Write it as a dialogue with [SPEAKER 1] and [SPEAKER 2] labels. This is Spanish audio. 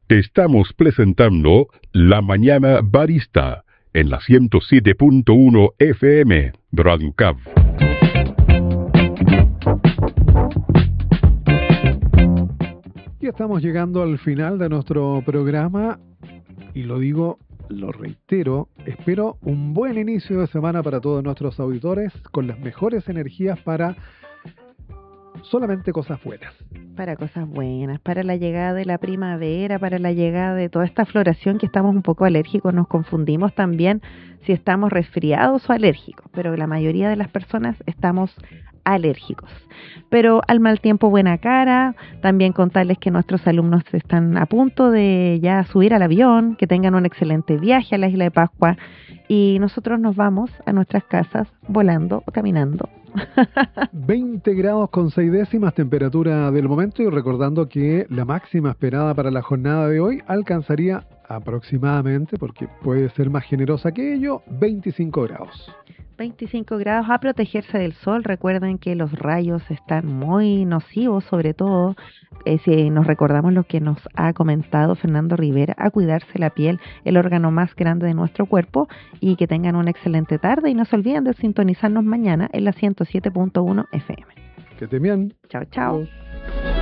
[SPEAKER 1] te estamos presentando La Mañana Barista en la 107.1 FM Radio Cab.
[SPEAKER 2] Y estamos llegando al final de nuestro programa y lo reitero, espero un buen inicio de semana para todos nuestros auditores con las mejores energías para solamente cosas buenas.
[SPEAKER 3] Para cosas buenas, para la llegada de la primavera, para la llegada de toda esta floración que estamos un poco alérgicos, nos confundimos también si estamos resfriados o alérgicos, pero la mayoría de las personas estamos alérgicos. Pero al mal tiempo buena cara, también contarles que nuestros alumnos están a punto de ya subir al avión, que tengan un excelente viaje a la isla de Pascua y nosotros nos vamos a nuestras casas volando o caminando.
[SPEAKER 2] 20 grados con 6 décimas temperatura del momento y recordando que la máxima esperada para la jornada de hoy alcanzaría aproximadamente, porque puede ser más generosa que ello, 25 grados.
[SPEAKER 3] 25 grados, a protegerse del sol. Recuerden que los rayos están muy nocivos, sobre todo si nos recordamos lo que nos ha comentado Fernando Rivera, a cuidarse la piel, el órgano más grande de nuestro cuerpo, y que tengan una excelente tarde y no se olviden de sintonizarnos mañana en la 107.1 FM.
[SPEAKER 2] Que estén bien.
[SPEAKER 3] Chao, chao.